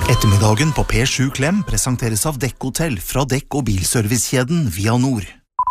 Ettermiddagen på P7 Klem presenteres av Dekk-hotell fra dekk- og bilservicekjeden Via Nord.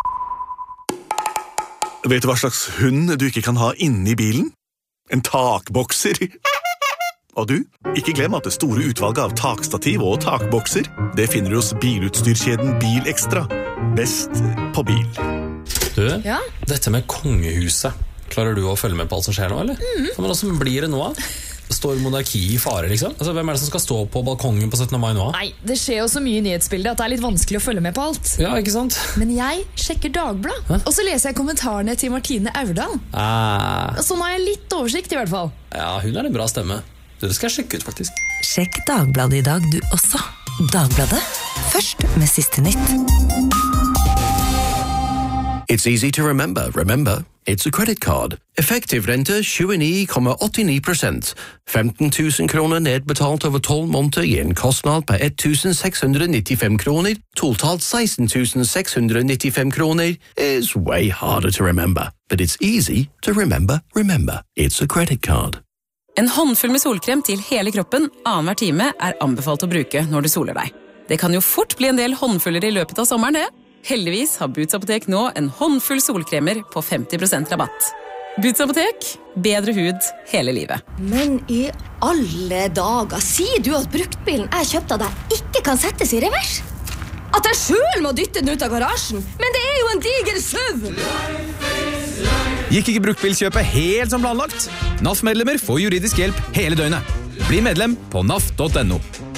Vet du hva slags hund du ikke kan ha inne i bilen? En takbokser. Og du, ikke glem at det store utvalget av takstativ og takbokser, det finner du hos bilutstyrkjeden Bilekstra. Best på bil. Du, Ja? dette med kongehuset, klarer du å følge med på alt som skjer nå, eller? Men hvordan blir det nå? Står monarki i fare, liksom? Altså, hvem er det som skal stå på balkongen på 17. mai nå? Nei, det skjer jo så mye i nyhetsbildet at det er litt vanskelig å følge med på alt. Ja, ikke sant? Men jeg sjekker Dagbladet, og så leser jeg kommentarene til Martine Aurdal. Så nå har jeg litt oversikt i hvert fall. Ja, hun er en bra stemme. Det skal jeg sjekke ut, faktisk. Sjekk Dagbladet i dag, du også. Dagbladet, først med siste nytt. It's easy to remember. Remember, it's a credit card. Effektiv rente 29,89%. 15 000 kroner nedbetalt over 12 måneder gir en kostnad på 1,695 kroner. Totalt 16,695 kroner is way harder to remember. But it's easy to remember. Remember, it's a credit card. En håndfull med solkrem til hele kroppen annenhver time er anbefalt å bruke når du soler deg. Det kan jo fort bli en del håndfuller i løpet av sommeren, det. Heldigvis har Boots Apotek nå en håndfull solkremer på 50% rabatt. Boots Apotek, bedre hud hele livet. Men i alle dager, sier du at bruktbilen jeg kjøpte av deg ikke kan settes i revers? At jeg selv må dytte den ut av garasjen? Men det er jo en diger SUV! Gikk ikke bruktbilkjøpet helt som planlagt? NAF-medlemmer får juridisk hjelp hele døgnet. Bli medlem på naf.no.